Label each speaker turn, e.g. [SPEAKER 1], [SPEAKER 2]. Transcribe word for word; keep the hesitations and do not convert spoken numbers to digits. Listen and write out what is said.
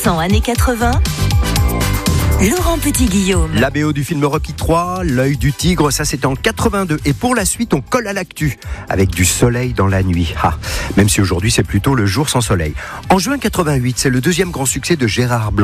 [SPEAKER 1] cent années quatre-vingts. Laurent Petit-Guillaume.
[SPEAKER 2] La B O du film Rocky trois, L'œil du tigre, ça c'est en quatre-vingt-deux. Et pour la suite, on colle à l'actu avec du soleil dans la nuit. Ah, même si aujourd'hui c'est plutôt le jour sans soleil. En juin quatre-vingt-huit, c'est le deuxième grand succès de Gérard Blanc.